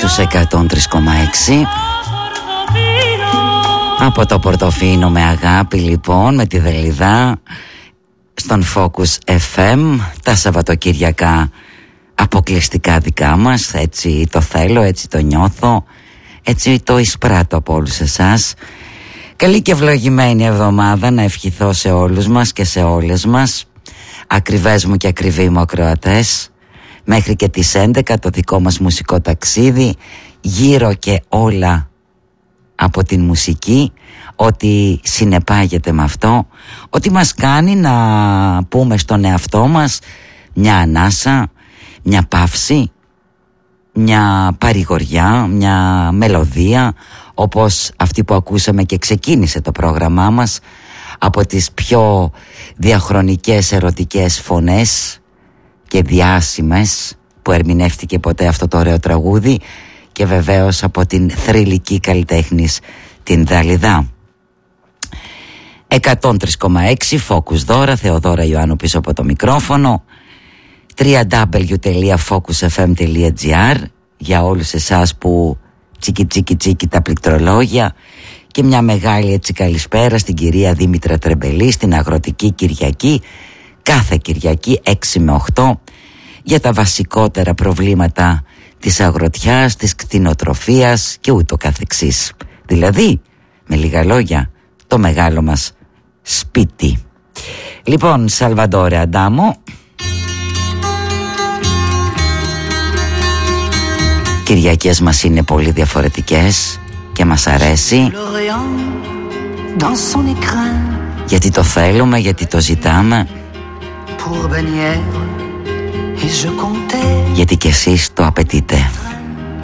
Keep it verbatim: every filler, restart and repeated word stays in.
στους εκατόν τρία κόμμα έξι. Από το Πορτοφίνο με αγάπη, λοιπόν, με τη Δελιδά στον Focus εφ εμ, τα Σαββατοκυριακά αποκλειστικά δικά μας. Έτσι το θέλω, έτσι το νιώθω, έτσι το εισπράττω από όλους εσάς. Καλή και ευλογημένη εβδομάδα να ευχηθώ σε όλους μας και σε όλες μας. Ακριβές μου και ακριβοί μου ακροατές, μέχρι και τις έντεκα το δικό μας μουσικό ταξίδι, γύρω και όλα από την μουσική, ότι συνεπάγεται με αυτό, ότι μας κάνει να πούμε στον εαυτό μας μια ανάσα, μια παύση, μια παρηγοριά, μια μελωδία, όπως αυτή που ακούσαμε και ξεκίνησε το πρόγραμμά μας, από τις πιο διαχρονικές ερωτικές φωνές και διάσημες που ερμηνεύτηκε ποτέ αυτό το ωραίο τραγούδι, και βεβαίως από την θρυλική καλλιτέχνης την Δαλιδά. εκατόν τρία κόμμα έξι Focus Δώρα, Θεοδώρα Ιωάννου πίσω από το μικρόφωνο, double-u double-u double-u τελεία focus f m τελεία g r για όλους εσάς που τσίκι τσίκι τσίκι τα πληκτρολόγια, και μια μεγάλη έτσι καλησπέρα στην κυρία Δήμητρα Τρεμπελή, στην Αγροτική Κυριακή, κάθε Κυριακή έξι με οκτώ, για τα βασικότερα προβλήματα της αγροτιάς, της κτηνοτροφίας και ούτω καθεξής. Δηλαδή, με λίγα λόγια, το μεγάλο μας σπίτι. Λοιπόν, Σαλβαντόρε Αντάμο, Κυριακές μας είναι πολύ διαφορετικές και μας αρέσει, γιατί το θέλουμε, γιατί το ζητάμε, γιατί κι εσείς το απαιτείτε.